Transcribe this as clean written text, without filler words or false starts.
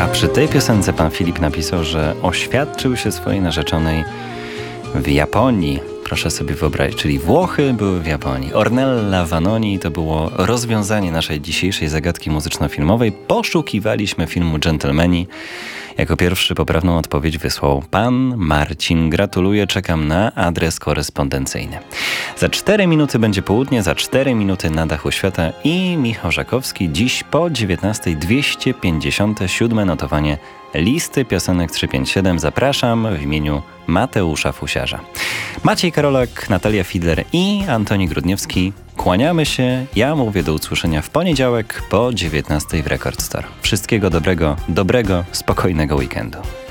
A przy tej piosence pan Filip napisał, że oświadczył się swojej narzeczonej w Japonii. Proszę sobie wyobrazić, czyli Włochy były w Japonii. Ornella Vanoni to było rozwiązanie naszej dzisiejszej zagadki muzyczno-filmowej. Poszukiwaliśmy filmu Gentlemani. Jako pierwszy poprawną odpowiedź wysłał pan Marcin. Gratuluję, czekam na adres korespondencyjny. Za 4 minuty będzie południe, za 4 minuty na dachu świata i Michał Żakowski. Dziś po 19:00 257 notowanie listy piosenek 357. Zapraszam w imieniu Mateusza Fusiarza. Maciej Karolak, Natalia Fidler i Antoni Grudniewski. Kłaniamy się. Ja mówię do usłyszenia w poniedziałek po 19:00 w Record Store. Wszystkiego dobrego, spokojnego weekendu.